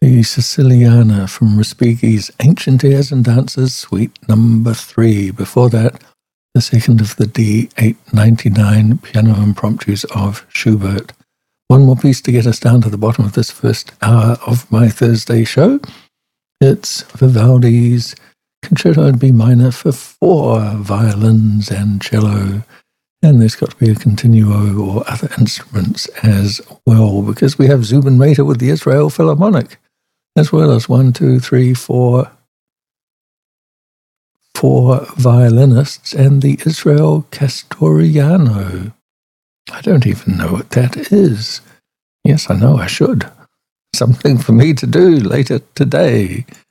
the Siciliana from Respighi's Ancient Airs and Dances, Suite Number 3. Before that, the second of the D899 piano impromptus of Schubert. One more piece to get us down to the bottom of this first hour of my Thursday show. It's Vivaldi's Concerto in B minor for 4 violins and cello. And there's got to be a continuo or other instruments as well, because we have Zubin Mehta with the Israel Philharmonic, as well as 4 violinists and the Israel Castoriano. I don't even know what that is. Yes, I know I should. Something for me to do later today.